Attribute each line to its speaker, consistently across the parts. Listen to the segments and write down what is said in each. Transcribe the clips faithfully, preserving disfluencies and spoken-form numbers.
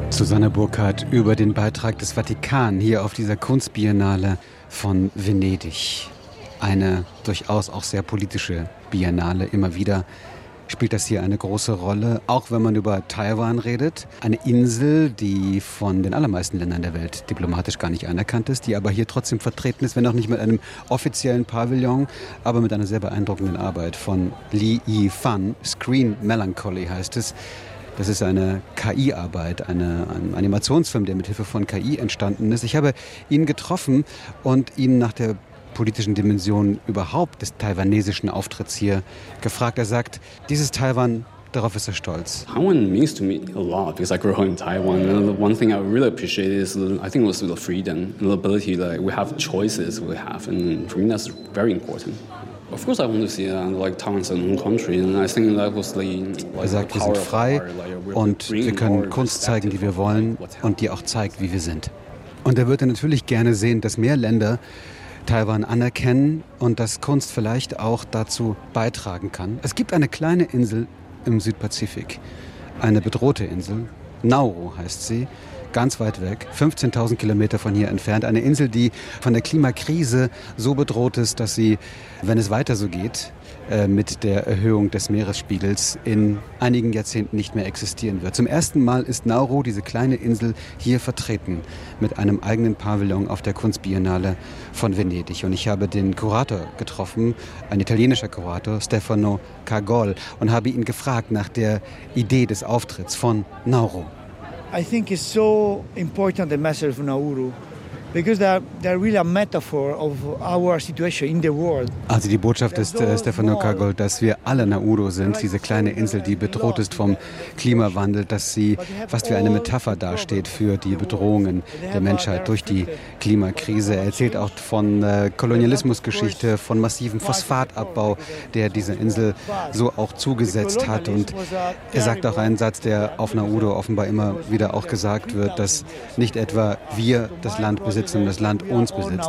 Speaker 1: Susanne Burkhardt über den Beitrag des Vatikan hier auf dieser Kunstbiennale von Venedig. Eine durchaus auch sehr politische Biennale. Immer wieder spielt das hier eine große Rolle, auch wenn man über Taiwan redet. Eine Insel, die von den allermeisten Ländern der Welt diplomatisch gar nicht anerkannt ist, die aber hier trotzdem vertreten ist, wenn auch nicht mit einem offiziellen Pavillon, aber mit einer sehr beeindruckenden Arbeit von Li Yifan. Screen Melancholy heißt es. Das ist eine K I-Arbeit, eine, ein Animationsfilm, der mit Hilfe von K I entstanden ist. Ich habe ihn getroffen und ihn nach der politischen Dimension überhaupt des taiwanesischen Auftritts hier gefragt. Er sagt, dieses Taiwan, darauf ist er stolz.
Speaker 2: Taiwan means to me a lot because I grew up in Taiwan. And the one thing I really appreciate is, I think, it was the freedom, the ability that we have choices we have, and for me that's very important. Of course, I want to see uh, like Taiwan as a own country, and I think that was the.
Speaker 1: Er sagt, wir sind frei und wir können Kunst zeigen, die wir wollen und die auch zeigt, wie wir sind. Und er würde natürlich gerne sehen, dass mehr Länder Taiwan anerkennen und dass Kunst vielleicht auch dazu beitragen kann. Es gibt eine kleine Insel im Südpazifik, eine bedrohte Insel, Nauru heißt sie. Ganz weit weg, fünfzehntausend Kilometer von hier entfernt. Eine Insel, die von der Klimakrise so bedroht ist, dass sie, wenn es weiter so geht, äh, mit der Erhöhung des Meeresspiegels in einigen Jahrzehnten nicht mehr existieren wird. Zum ersten Mal ist Nauru, diese kleine Insel, hier vertreten mit einem eigenen Pavillon auf der Kunstbiennale von Venedig. Und ich habe den Kurator getroffen, ein italienischer Kurator, Stefano Cagol, und habe ihn gefragt nach der Idee des Auftritts von Nauru.
Speaker 3: I think it's so important, the message of Nauru, because they're, they're really a metaphor of our situation in the world.
Speaker 1: Also die Botschaft ist, äh, Stefano Cagol, dass wir alle Nauru sind, diese kleine Insel, die bedroht ist vom Klimawandel, dass sie fast wie eine Metapher dasteht für die Bedrohungen der Menschheit durch die Klimakrise. Er erzählt auch von äh, Kolonialismusgeschichte, von massivem Phosphatabbau, der diese Insel so auch zugesetzt hat. Und er sagt auch einen Satz, der auf Nauru offenbar immer wieder auch gesagt wird, dass nicht etwa wir das Land besitzen, das Land uns besitzt.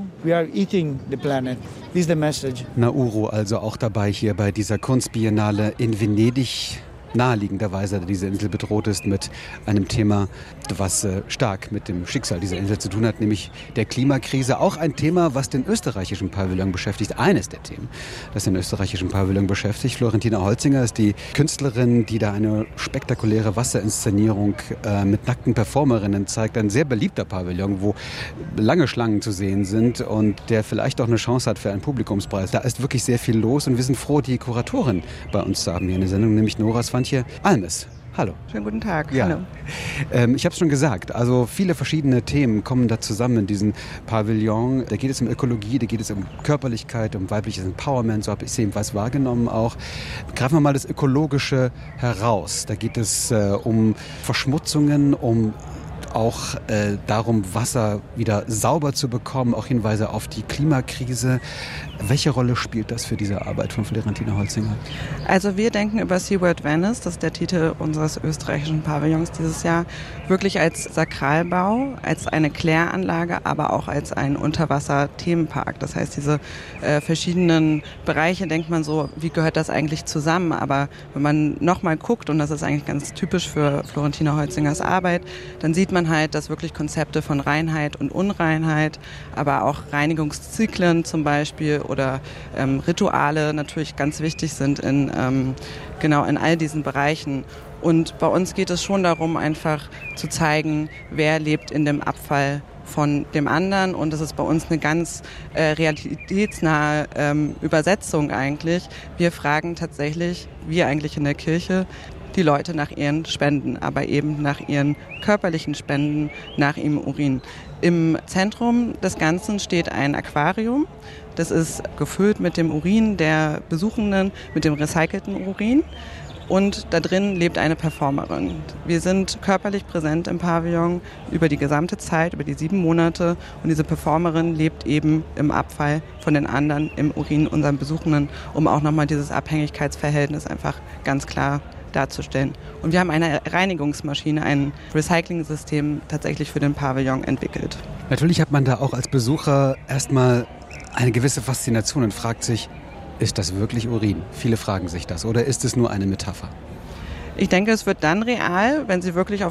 Speaker 1: Nauru also auch dabei hier bei dieser Kunstbiennale in Venedig. Naheliegenderweise diese Insel bedroht ist mit einem Thema, was äh, stark mit dem Schicksal dieser Insel zu tun hat, nämlich der Klimakrise. Auch ein Thema, was den österreichischen Pavillon beschäftigt. Eines der Themen, das den österreichischen Pavillon beschäftigt. Florentina Holzinger ist die Künstlerin, die da eine spektakuläre Wasserinszenierung äh, mit nackten Performerinnen zeigt. Ein sehr beliebter Pavillon, wo lange Schlangen zu sehen sind und der vielleicht auch eine Chance hat für einen Publikumspreis. Da ist wirklich sehr viel los und wir sind froh, die Kuratorin bei uns zu haben hier in der Sendung, nämlich Nora Svantje Almes. Hallo.
Speaker 4: Schönen guten Tag.
Speaker 1: Ja.
Speaker 4: Hallo.
Speaker 1: Ähm, ich habe es schon gesagt, also viele verschiedene Themen kommen da zusammen in diesem Pavillon. Da geht es um Ökologie, da geht es um Körperlichkeit, um weibliches Empowerment, so habe ich es jedenfalls wahrgenommen auch. Greifen wir mal das Ökologische heraus. Da geht es äh, um Verschmutzungen, um auch äh, darum, Wasser wieder sauber zu bekommen, auch Hinweise auf die Klimakrise. Welche Rolle spielt das für diese Arbeit von Florentina Holzinger?
Speaker 4: Also wir denken über SeaWorld Venice, das ist der Titel unseres österreichischen Pavillons dieses Jahr, wirklich als Sakralbau, als eine Kläranlage, aber auch als ein Unterwasser-Themenpark. Das heißt, diese äh, verschiedenen Bereiche, denkt man so, wie gehört das eigentlich zusammen? Aber wenn man nochmal guckt, und das ist eigentlich ganz typisch für Florentina Holzingers Arbeit, dann sieht man halt, dass wirklich Konzepte von Reinheit und Unreinheit, aber auch Reinigungszyklen zum Beispiel oder ähm, Rituale natürlich ganz wichtig sind in, ähm, genau in all diesen Bereichen. Und bei uns geht es schon darum, einfach zu zeigen, wer lebt in dem Abfall von dem anderen. Und das ist bei uns eine ganz äh, realitätsnahe ähm, Übersetzung eigentlich. Wir fragen tatsächlich, wir eigentlich in der Kirche, die Leute nach ihren Spenden, aber eben nach ihren körperlichen Spenden, nach ihrem Urin. Im Zentrum des Ganzen steht ein Aquarium. Das ist gefüllt mit dem Urin der Besuchenden, mit dem recycelten Urin. Und da drin lebt eine Performerin. Wir sind körperlich präsent im Pavillon über die gesamte Zeit, über die sieben Monate. Und diese Performerin lebt eben im Abfall von den anderen, im Urin unserer Besuchenden, um auch nochmal dieses Abhängigkeitsverhältnis einfach ganz klar darzustellen. Und wir haben eine Reinigungsmaschine, ein Recycling-System tatsächlich für den Pavillon entwickelt.
Speaker 1: Natürlich hat man da auch als Besucher erstmal eine gewisse Faszination und fragt sich, ist das wirklich Urin? Viele fragen sich das. Oder ist es nur eine Metapher?
Speaker 4: Ich denke, es wird dann real, wenn Sie wirklich auf